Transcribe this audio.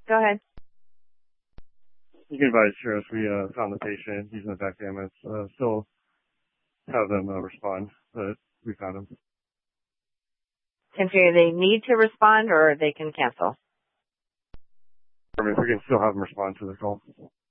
Go ahead. You can advise Sheriff. We found the patient using the backgammon. Still have them respond, but we found him. 10-3, they need to respond or they can cancel? I mean, if we can still have them respond to the call.